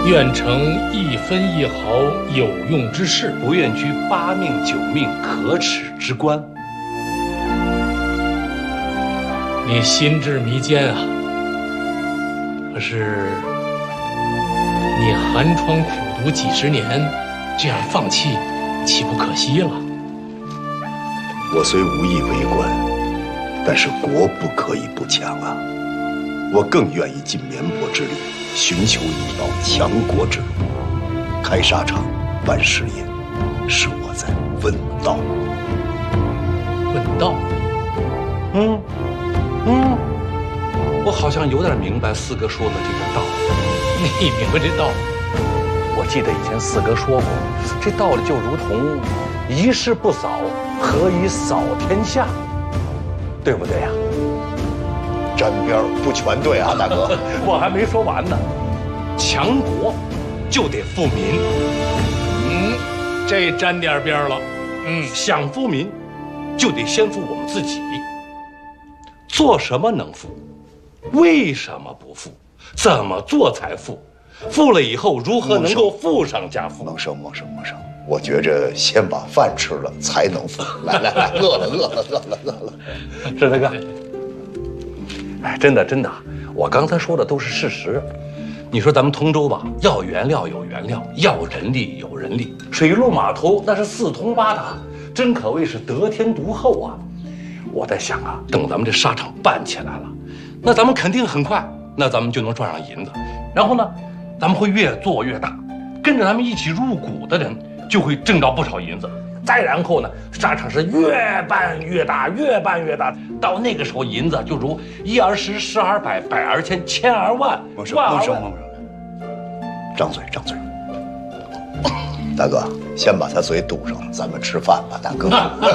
愿成一分一毫有用之事， 不愿居8命9命可耻之官。 你心智弥坚啊！可是你寒窗苦读几十年，这样放弃，岂不可惜了？ 我虽无意为官，但是国不可以不强啊！我更愿意尽绵薄之力，寻求一条强国之路。开沙场、办事业，是我在问道。 问道？ 我好像有点明白四哥说的这个道理。 你明白这道理？ 我记得以前四哥说过，这道理就如同一事不扫，何以扫天下？对不对呀？ 沾边不全对啊，大哥。 我还没说完呢。强国就得富民。 这沾点边了。 想富民，就得先富我们自己。做什么能富？为什么不富？怎么做才富？富了以后如何能够富上加富？ 孟生，我觉着先把饭吃了才能富。来，饿了。 是大哥。哎，真的，我刚才说的都是事实。你说咱们通州吧，要原料有原料，要人力有人力，水陆码头那是四通八达，真可谓是得天独厚啊。我在想啊，等咱们这沙场办起来了，那咱们肯定很快，那咱们就能赚上银子。然后呢，咱们会越做越大，跟着咱们一起入股的人就会挣到不少银子。再然后呢，沙场是越办越大，越办越大，到那个时候银子就如一而十，十而百，百而千，千而万，万而万。 张嘴。大哥，先把他嘴堵上，咱们吃饭吧，大哥。